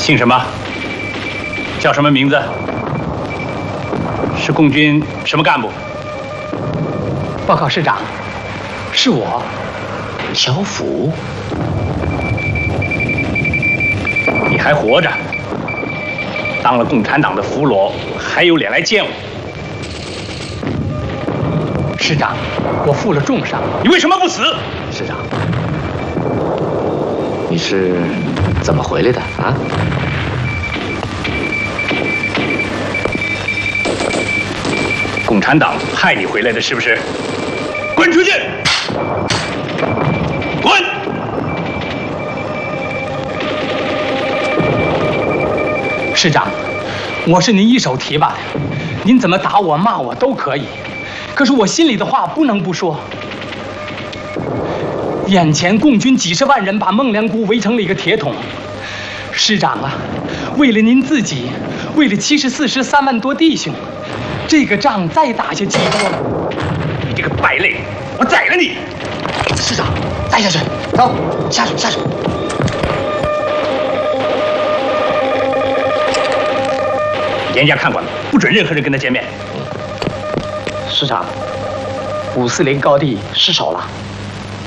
姓什么？叫什么名字？是共军什么干部？ 报告师长，是我， 小虎。你还活着，当了共产党的俘虏，还有脸来见我？ 师长，我负了重伤。 你为什么不死？ 师长，你是怎么回来的啊？ 共产党派你回来的是不是？滚出去！滚！ 师长，我是您一手提拔的，您怎么打我骂我都可以，可是我心里的话不能不说。眼前共军几十万人把孟良崮围成了一个铁桶，师长啊，为了您自己，为了74师3万多弟兄，这个仗再打下去以后， 你这个败类，我宰了你！ 师长，带下去，走，下去，下去。 严加看管，不准任何人跟他见面。 师长，540高地失守了。